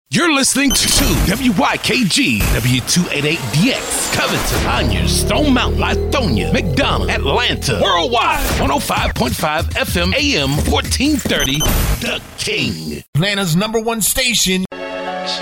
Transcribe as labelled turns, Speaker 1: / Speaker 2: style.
Speaker 1: You're listening to WYKG, W288DX, Covington, Conyers, Stone Mountain, Lithonia, McDonough, Atlanta, worldwide, 105.5 FM, AM 1430, The King.
Speaker 2: Atlanta's #1 station.